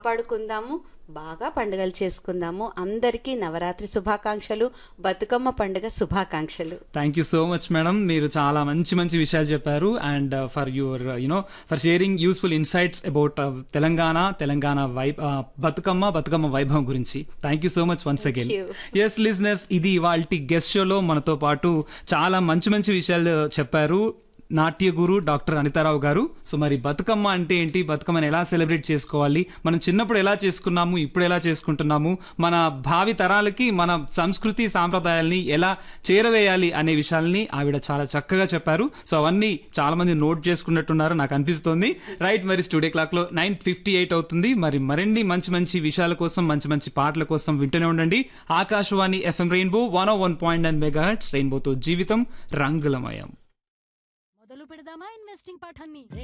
కాపాడుకుందాము, బాగా పండుగలు చేసుకుందాము. అందరికీ నవరాత్రి శుభాకాంక్షలు, బతుకమ్మ పండుగ శుభాకాంక్షలు. Thank you so much madam, మీరు చాలా మంచి మంచి విషయాలు చెప్పారు. And for your for sharing useful insights about Telangana Bathukamma వైభవం గురించి. Thank you so much once again. Yes listeners, ఇది ఇవాల్టి గెస్ట్ షోలో మనతో పాటు చాలా మంచి మంచి విషయాలు చెప్పారు నాట్య గురు డాక్టర్ అనితారావు గారు. సో మరి బతుకమ్మ అంటే ఏంటి, బతుకమ్మని ఎలా సెలబ్రేట్ చేసుకోవాలి, మనం చిన్నప్పుడు ఎలా చేసుకున్నాము, ఇప్పుడు ఎలా చేసుకుంటున్నాము, మన భావి తరాలకి మన సంస్కృతి సాంప్రదాయాల్ని ఎలా చేరవేయాలి అనే విషయాల్ని ఆవిడ చాలా చక్కగా చెప్పారు. సో అవన్నీ చాలా మంది నోట్ చేసుకున్నట్టున్నారు నాకు అనిపిస్తోంది. రైట్, మరి స్టూడియో క్లాక్ లో 9:58 అవుతుంది. మరి మరిన్ని మంచి మంచి విషయాల కోసం, మంచి మంచి పాటల కోసం వింటూనే ఉండండి ఆకాశవాణి FM రెయిన్బో 101.9 మెగాహెర్ట్జ్. రెయిన్బోతో జీవితం రంగులమయం. మొదలు పెడదామా ఇన్వెస్టింగ్ పాఠాన్ని?